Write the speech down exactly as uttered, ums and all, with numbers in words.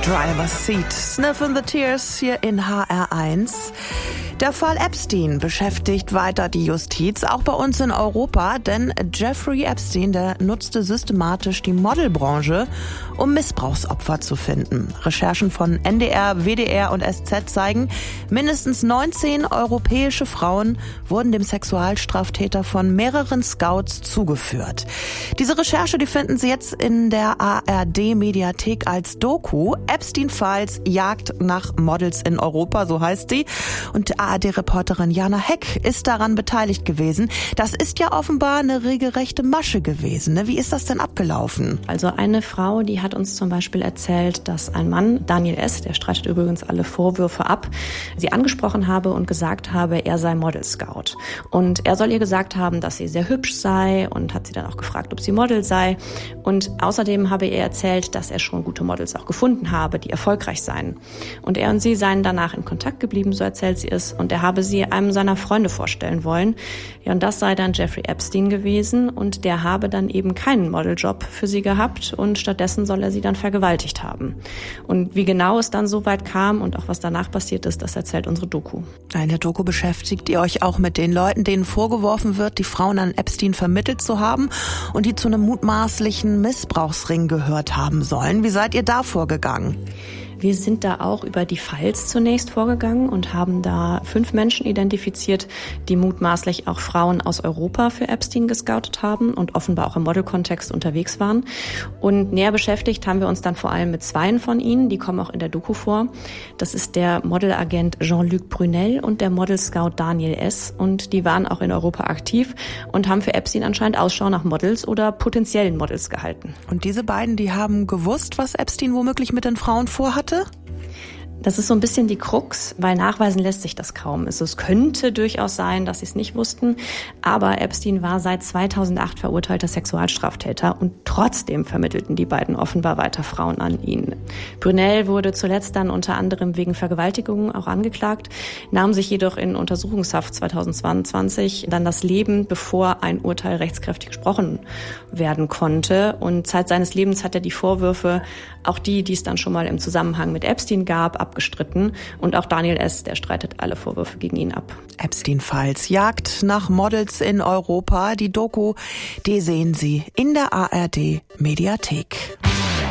Driver's Seat. Sniff in the Tears hier in H R eins. Der Fall Epstein beschäftigt weiter die Justiz, auch bei uns in Europa, denn Jeffrey Epstein, der nutzte systematisch die Modelbranche, um Missbrauchsopfer zu finden. Recherchen von N D R, W D R und S Z zeigen, mindestens neunzehn europäische Frauen wurden dem Sexualstraftäter von mehreren Scouts zugeführt. Diese Recherche, die finden Sie jetzt in der A R D-Mediathek als Doku. Epstein Files, Jagd nach Models in Europa, so heißt sie. Und A R D-Reporterin Jana Heck ist daran beteiligt gewesen. Das ist ja offenbar eine regelrechte Masche gewesen. Ne? Wie ist das denn abgelaufen? Also eine Frau, die hat uns zum Beispiel erzählt, dass ein Mann, Daniel S., der streitet übrigens alle Vorwürfe ab, sie angesprochen habe und gesagt habe, er sei Model Scout. Und er soll ihr gesagt haben, dass sie sehr hübsch sei und hat sie dann auch gefragt, ob sie Model sei. Und außerdem habe er erzählt, dass er schon gute Models auch gefunden habe, die erfolgreich seien. Und er und sie seien danach in Kontakt geblieben, so erzählt sie es. Und er habe sie einem seiner Freunde vorstellen wollen. Ja, und das sei dann Jeffrey Epstein gewesen. Und der habe dann eben keinen Modeljob für sie gehabt. Und stattdessen soll er sie dann vergewaltigt haben. Und wie genau es dann so weit kam und auch was danach passiert ist, das erzählt unsere Doku. In der Doku beschäftigt ihr euch auch mit den Leuten, denen vorgeworfen wird, die Frauen an Epstein vermittelt zu haben und die zu einem mutmaßlichen Missbrauchsring gehört haben sollen. Wie seid ihr da vorgegangen? Wir sind da auch über die Files zunächst vorgegangen und haben da fünf Menschen identifiziert, die mutmaßlich auch Frauen aus Europa für Epstein gescoutet haben und offenbar auch im Modelkontext unterwegs waren. Und näher beschäftigt haben wir uns dann vor allem mit zweien von ihnen, die kommen auch in der Doku vor. Das ist der Modelagent Jean-Luc Brunel und der Modelscout Daniel S. Und die waren auch in Europa aktiv und haben für Epstein anscheinend Ausschau nach Models oder potenziellen Models gehalten. Und diese beiden, die haben gewusst, was Epstein womöglich mit den Frauen vorhat? Das ist so ein bisschen die Krux, weil nachweisen lässt sich das kaum. Also es könnte durchaus sein, dass sie es nicht wussten, aber Epstein war seit zweitausendacht verurteilter Sexualstraftäter und trotzdem vermittelten die beiden offenbar weiter Frauen an ihn. Brunel wurde zuletzt dann unter anderem wegen Vergewaltigung auch angeklagt, nahm sich jedoch in Untersuchungshaft zweitausendzweiundzwanzig dann das Leben, bevor ein Urteil rechtskräftig gesprochen werden konnte. Und Zeit seines Lebens hat er die Vorwürfe, auch die, die es dann schon mal im Zusammenhang mit Epstein gab, abgestritten. Und auch Daniel S., der streitet alle Vorwürfe gegen ihn ab. Epstein Files, Jagd nach Models in Europa. Die Doku, die sehen Sie in der A R D Mediathek.